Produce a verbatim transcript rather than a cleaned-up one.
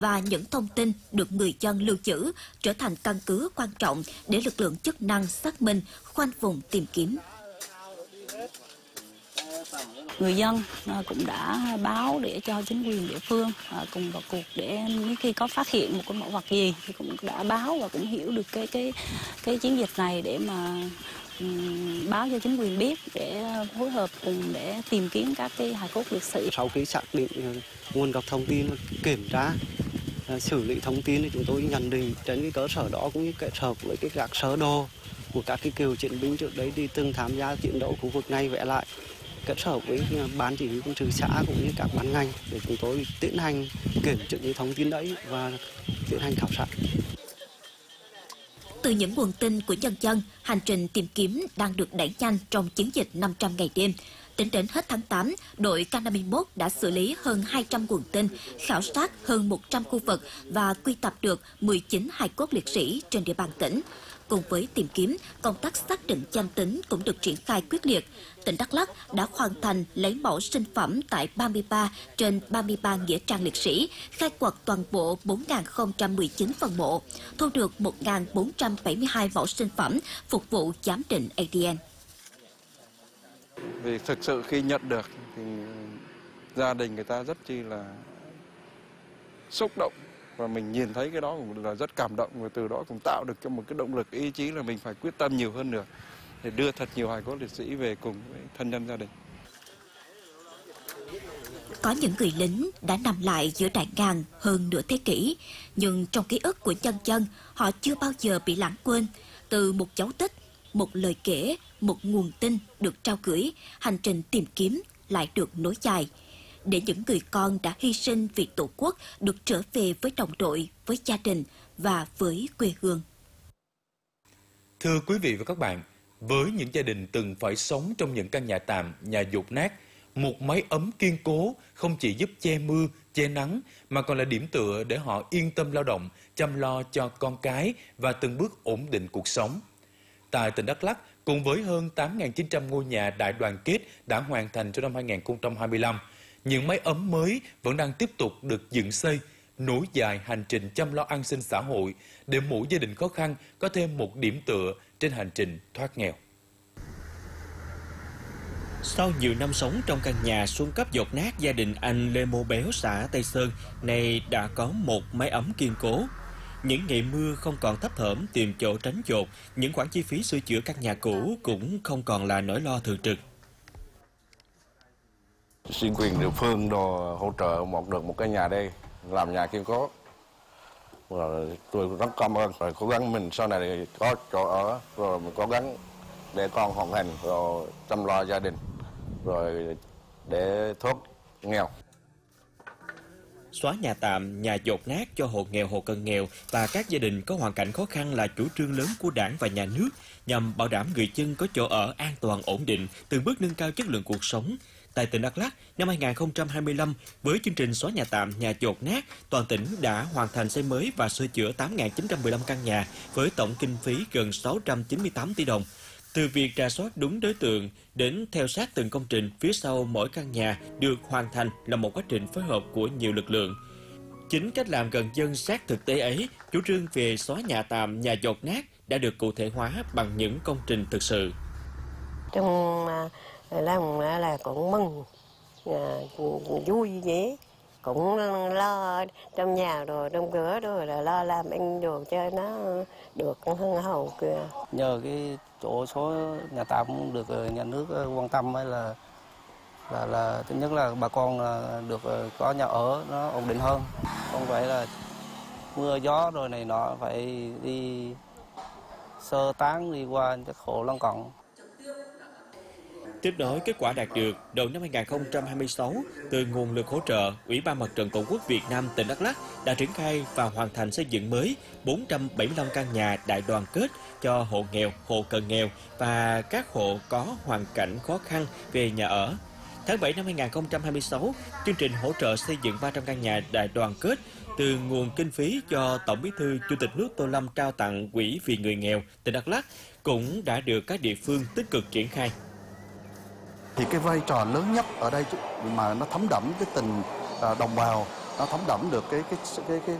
và những thông tin được người dân lưu trữ trở thành căn cứ quan trọng để lực lượng chức năng xác minh, khoanh vùng tìm kiếm. Người dân cũng đã báo để cho chính quyền địa phương cùng vào cuộc, để khi có phát hiện một cái mẫu vật gì thì cũng đã báo và cũng hiểu được cái cái cái chiến dịch này để mà um, báo cho chính quyền biết để phối hợp cùng để tìm kiếm các cái hài cốt liệt sĩ. Sau khi xác định nguồn gốc thông tin, kiểm tra, xử lý thông tin thì chúng tôi nhận định trên cái cơ sở đó cũng như kết hợp với cái các sơ đồ của các cái cựu chiến binh trước đấy đi từng tham gia chiến đấu khu vực này vẽ lại, kết hợp với ban chỉ huy quân sự xã cũng như các ban ngành để chúng tôi tiến hành kiểm chứng những thông tin đấy và tiến hành khảo sát. Từ những nguồn tin của nhân dân, hành trình tìm kiếm đang được đẩy nhanh trong chiến dịch năm trăm ngày đêm. Tính đến hết tháng tám, đội K năm mươi mốt đã xử lý hơn hai trăm nguồn tin, khảo sát hơn một trăm khu vực và quy tập được mười chín hài cốt liệt sĩ trên địa bàn tỉnh. Cùng với tìm kiếm, công tác xác định danh tính cũng được triển khai quyết liệt. Tỉnh Đắk Lắk đã hoàn thành lấy mẫu sinh phẩm tại ba mươi ba trên ba mươi ba nghĩa trang liệt sĩ, khai quật toàn bộ bốn nghìn không trăm mười chín phần mộ, thu được một nghìn bốn trăm bảy mươi hai mẫu sinh phẩm phục vụ giám định a đê en. Vì thực sự khi nhận được thì gia đình người ta rất chi là xúc động, và mình nhìn thấy cái đó cũng là rất cảm động, và từ đó cũng tạo được cho một cái động lực ý chí là mình phải quyết tâm nhiều hơn nữa để đưa thật nhiều hài cốt liệt sĩ về cùng với thân nhân gia đình. Có những người lính đã nằm lại giữa đại ngàn hơn nửa thế kỷ, nhưng trong ký ức của nhân dân, họ chưa bao giờ bị lãng quên. Từ một dấu tích, một lời kể, một nguồn tin được trao gửi, hành trình tìm kiếm lại được nối dài. Để những người con đã hy sinh vì Tổ quốc được trở về với đồng đội, với gia đình và với quê hương. Thưa quý vị và các bạn, với những gia đình từng phải sống trong những căn nhà tạm, nhà dột nát, một mái ấm kiên cố không chỉ giúp che mưa, che nắng mà còn là điểm tựa để họ yên tâm lao động, chăm lo cho con cái và từng bước ổn định cuộc sống. Tại tỉnh Đắk Lắk, cùng với hơn tám nghìn chín trăm ngôi nhà đại đoàn kết đã hoàn thành trong năm hai nghìn không trăm hai mươi lăm, những mái ấm mới vẫn đang tiếp tục được dựng xây, nối dài hành trình chăm lo an sinh xã hội để mỗi gia đình khó khăn có thêm một điểm tựa trên hành trình thoát nghèo. Sau nhiều năm sống trong căn nhà xuống cấp dột nát, gia đình anh Lê Mô Béo, xã Tây Sơn này đã có một mái ấm kiên cố. Những ngày mưa không còn thấp thởm tìm chỗ tránh dột, những khoản chi phí sửa chữa căn nhà cũ cũng không còn là nỗi lo thường trực. Chính quyền địa phương đồ hỗ trợ một được một cái nhà đây, làm nhà kiên cố. Rồi tôi rất cảm ơn, rồi cố gắng mình sau này có chỗ ở, rồi mình cố gắng để con hoàn thành, rồi chăm lo gia đình, rồi để thoát nghèo. Xóa nhà tạm, nhà dột nát cho hộ nghèo, hộ cận nghèo và các gia đình có hoàn cảnh khó khăn là chủ trương lớn của Đảng và Nhà nước nhằm bảo đảm người dân có chỗ ở an toàn ổn định, từng bước nâng cao chất lượng cuộc sống. Tại tỉnh Đắk Lắk, năm hai nghìn không trăm hai mươi lăm, với chương trình xóa nhà tạm, nhà dột nát, toàn tỉnh đã hoàn thành xây mới và sửa chữa tám nghìn chín trăm mười lăm căn nhà với tổng kinh phí gần sáu trăm chín mươi tám tỷ đồng. Từ việc rà soát đúng đối tượng đến theo sát từng công trình, phía sau mỗi căn nhà được hoàn thành là một quá trình phối hợp của nhiều lực lượng. Chính cách làm gần dân sát thực tế ấy, chủ trương về xóa nhà tạm, nhà dột nát đã được cụ thể hóa bằng những công trình thực sự. Trong lòng là cũng mừng, vui vậy, cũng lo trong nhà rồi trong cửa rồi là lo làm ăn đồ cho nó được hân hậu kìa. Nhờ cái chỗ số nhà tạm cũng được nhà nước quan tâm ấy là là là thứ nhất là bà con được có nhà ở nó ổn định hơn, không phải là mưa gió rồi này nọ phải đi sơ tán đi qua các hộ lân cận. Tiếp nối kết quả đạt được, đầu năm hai nghìn không trăm hai mươi sáu, từ nguồn lực hỗ trợ, Ủy ban Mặt trận Tổ quốc Việt Nam tỉnh Đắk Lắk đã triển khai và hoàn thành xây dựng mới bốn trăm bảy mươi lăm căn nhà đại đoàn kết cho hộ nghèo, hộ cận nghèo và các hộ có hoàn cảnh khó khăn về nhà ở. Tháng bảy năm hai nghìn không trăm hai mươi sáu, chương trình hỗ trợ xây dựng ba trăm căn nhà đại đoàn kết từ nguồn kinh phí do Tổng Bí thư Chủ tịch nước Tô Lâm trao tặng Quỹ vì người nghèo tỉnh Đắk Lắk cũng đã được các địa phương tích cực triển khai. Thì cái vai trò lớn nhất ở đây mà nó thấm đẫm cái tình đồng bào nó thấm đẫm được cái cái cái cái